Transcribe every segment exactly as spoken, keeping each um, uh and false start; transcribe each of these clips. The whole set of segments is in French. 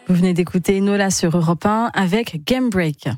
Vous venez d'écouter Nola sur Europe un avec Game Break.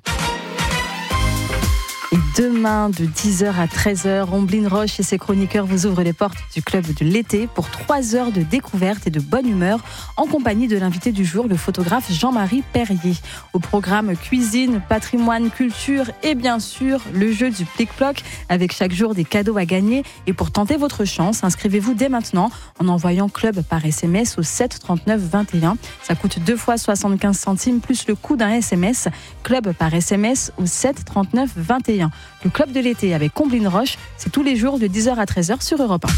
Et demain, de dix heures à treize heures, Omblin Roche et ses chroniqueurs vous ouvrent les portes du club de l'été pour trois heures de découverte et de bonne humeur en compagnie de l'invité du jour, le photographe Jean-Marie Perrier. Au programme cuisine, patrimoine, culture et bien sûr le jeu du plic-ploc avec chaque jour des cadeaux à gagner. Et pour tenter votre chance, inscrivez-vous dès maintenant en envoyant club par S M S au sept trente-neuf vingt et un. Ça coûte deux fois soixante-quinze centimes plus le coût d'un S M S. Club par S M S au sept trente-neuf vingt et un. Le club de l'été avec Omblin Roche, c'est tous les jours de dix heures à treize heures sur Europe un.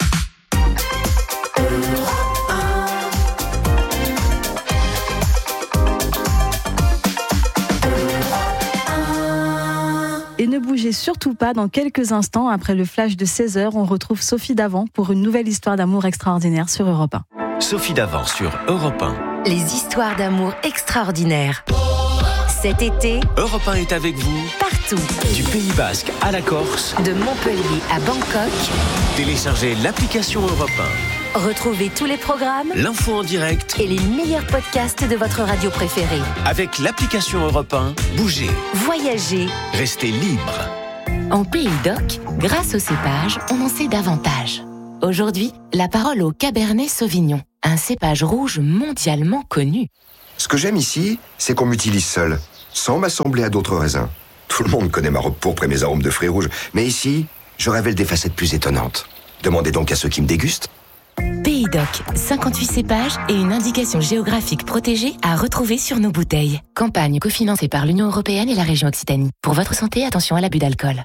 Et ne bougez surtout pas, dans quelques instants, après le flash de seize heures, on retrouve Sophie Davant pour une nouvelle histoire d'amour extraordinaire sur Europe un. Sophie Davant sur Europe un. Les histoires d'amour extraordinaires. Cet été, Europe un est avec vous. Partout. Du Pays Basque à la Corse. De Montpellier à Bangkok. Téléchargez l'application Europe un. Retrouvez tous les programmes. L'info en direct. Et les meilleurs podcasts de votre radio préférée. Avec l'application Europe un, bougez. Voyagez. Restez libre. En Pays d'Oc, grâce au cépage, on en sait davantage. Aujourd'hui, la parole au Cabernet Sauvignon, un cépage rouge mondialement connu. Ce que j'aime ici, c'est qu'on m'utilise seul, sans m'assembler à d'autres raisins. Tout le monde connaît ma robe pourpre et mes arômes de fruits rouges, mais ici, je révèle des facettes plus étonnantes. Demandez donc à ceux qui me dégustent. Pays d'Oc, cinquante-huit cépages et une indication géographique protégée à retrouver sur nos bouteilles. Campagne cofinancée par l'Union européenne et la région Occitanie. Pour votre santé, attention à l'abus d'alcool.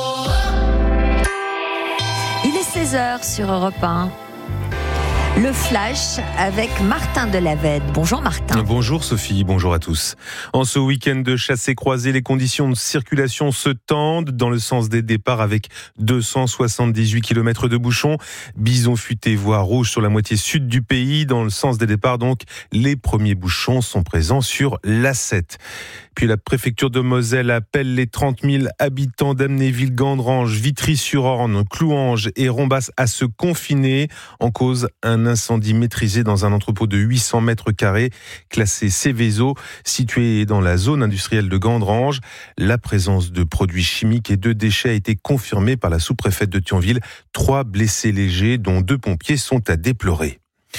Il est seize heures sur Europe un. Le Flash avec Martin Delavède. Bonjour Martin. Bonjour Sophie, bonjour à tous. En ce week-end de chassé-croisé, les conditions de circulation se tendent dans le sens des départs avec deux cent soixante-dix-huit kilomètres de bouchons. Bison futé, voie rouge sur la moitié sud du pays. Dans le sens des départs, donc, les premiers bouchons sont présents sur l'A sept. Puis la préfecture de Moselle appelle les trente mille habitants d'Amnéville, Gandrange, Vitry-sur-Orne, Clouange et Rombas à se confiner. En cause, un incendie maîtrisé dans un entrepôt de huit cents mètres carrés, classé Céveso, situé dans la zone industrielle de Gandrange. La présence de produits chimiques et de déchets a été confirmée par la sous-préfète de Thionville. Trois blessés légers, dont deux pompiers, sont à déplorer.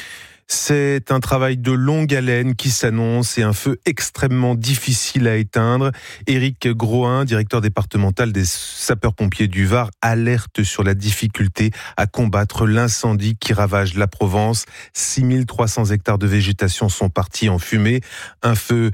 C'est un travail de longue haleine qui s'annonce et un feu extrêmement difficile à éteindre. Éric Groin, directeur départemental des sapeurs-pompiers du Var, alerte sur la difficulté à combattre l'incendie qui ravage la Provence. six mille trois cents hectares de végétation sont partis en fumée. Un feu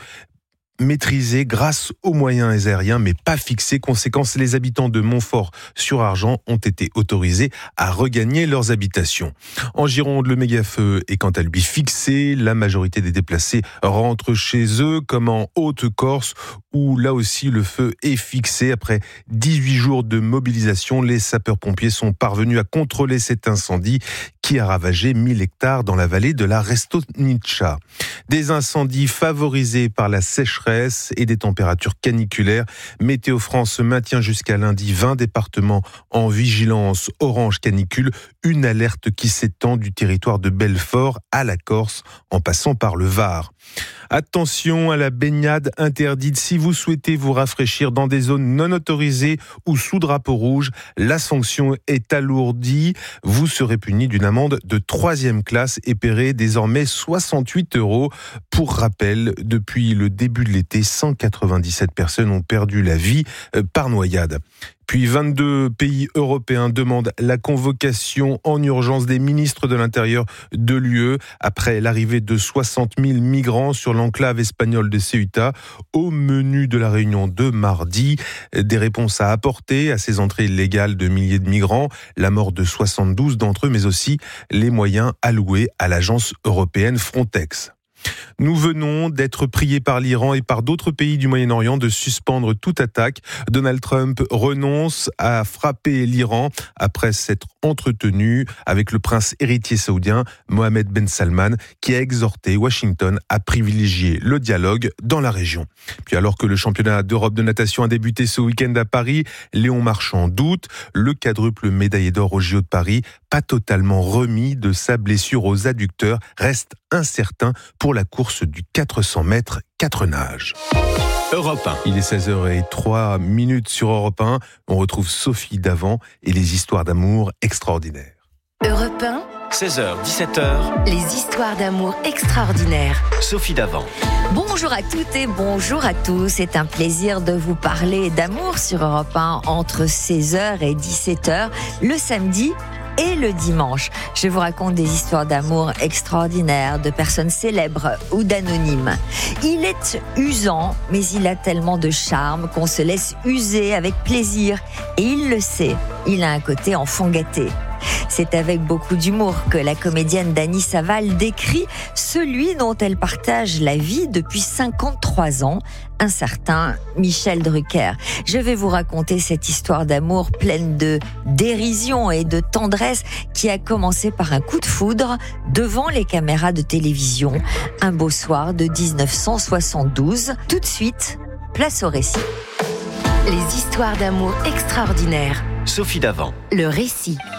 maîtrisé grâce aux moyens aériens, mais pas fixé. Conséquence, les habitants de Montfort-sur-Argent ont été autorisés à regagner leurs habitations. En Gironde, le méga-feu est quant à lui fixé. La majorité des déplacés rentrent chez eux, comme en Haute-Corse, où là aussi le feu est fixé. Après dix-huit jours de mobilisation, les sapeurs-pompiers sont parvenus à contrôler cet incendie qui a ravagé mille hectares dans la vallée de la Restonica. Des incendies favorisés par la sécheresse et des températures caniculaires. Météo France maintient jusqu'à lundi vingt départements en vigilance orange canicule, une alerte qui s'étend du territoire de Belfort à la Corse en passant par le Var. Attention à la baignade interdite. Si vous souhaitez vous rafraîchir dans des zones non autorisées ou sous drapeau rouge, la sanction est alourdie. Vous serez puni d'une amende de troisième classe et paierez désormais soixante-huit euros. Pour rappel, depuis le début de l'été, cent quatre-vingt-dix-sept personnes ont perdu la vie par noyade. Puis vingt-deux pays européens demandent la convocation en urgence des ministres de l'Intérieur de l'U E après l'arrivée de soixante mille migrants sur l'enclave espagnole de Ceuta. Au menu de la réunion de mardi, des réponses à apporter à ces entrées illégales de milliers de migrants, la mort de soixante-douze d'entre eux, mais aussi les moyens alloués à l'agence européenne Frontex. Nous venons d'être priés par l'Iran et par d'autres pays du Moyen-Orient de suspendre toute attaque. Donald Trump renonce à frapper l'Iran après s'être entretenu avec le prince héritier saoudien Mohammed Ben Salman, qui a exhorté Washington à privilégier le dialogue dans la région. Puis alors que le championnat d'Europe de natation a débuté ce week-end à Paris, Léon Marchand doute. Le quadruple médaillé d'or aux J O de Paris pas totalement remis de sa blessure aux adducteurs, reste incertain pour la course du quatre cents mètres quatre nages. Europe un. Il est seize heures zéro trois sur Europe un. On retrouve Sophie Davant et les histoires d'amour extraordinaires. Europe un, seize heures dix-sept heures. les histoires d'amour extraordinaires. Sophie Davant. Bonjour à toutes et bonjour à tous. C'est un plaisir de vous parler d'amour sur Europe un entre seize heures et dix-sept heures le samedi et le dimanche. Je vous raconte des histoires d'amour extraordinaires, de personnes célèbres ou d'anonymes. Il est usant, mais il a tellement de charme qu'on se laisse user avec plaisir. Et il le sait, il a un côté enfant gâté. C'est avec beaucoup d'humour que la comédienne Dany Saval décrit celui dont elle partage la vie depuis cinquante-trois ans, un certain Michel Drucker. Je vais vous raconter cette histoire d'amour pleine de dérision et de tendresse qui a commencé par un coup de foudre devant les caméras de télévision, un beau soir de dix-neuf cent soixante-douze. Tout de suite, place au récit. Les histoires d'amour extraordinaires. Sophie Davant. Le récit.